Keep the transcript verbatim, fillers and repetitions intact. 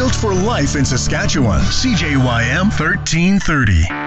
built for life in Saskatchewan. C J Y M thirteen thirty.